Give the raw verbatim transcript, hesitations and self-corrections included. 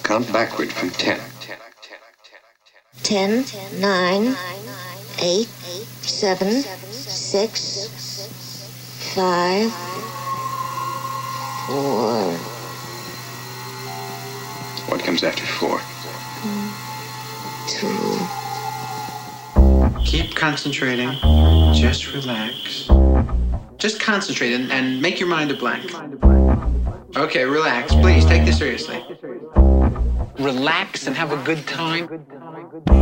Count backward from ten. Ten, nine, eight, seven, six, five, four. What comes after four? Two. Keep concentrating. Just relax. Just concentrate and, and make your mind a blank. Okay, relax. Please, take this seriously. Relax and have a good time.